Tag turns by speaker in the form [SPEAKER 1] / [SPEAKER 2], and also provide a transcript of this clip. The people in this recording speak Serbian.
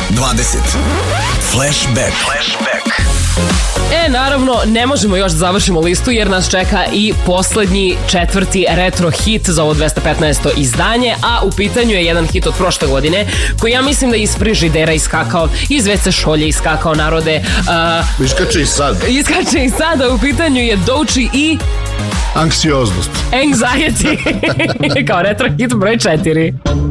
[SPEAKER 1] Flashback.
[SPEAKER 2] Naravno, ne možemo još da završimo listu jer nas čeka i poslednji četvrti retro hit za ovo 215. izdanje, a u pitanju je jedan hit od prošle godine koji ja mislim da je iz frižidera iskakao, iz WC šolje iskakao, narode.
[SPEAKER 3] Iskače i sad.
[SPEAKER 2] Iskače i sad, a u pitanju je Doechii i
[SPEAKER 3] Anksioznost.
[SPEAKER 2] Anxiety kao retro hit broj 4.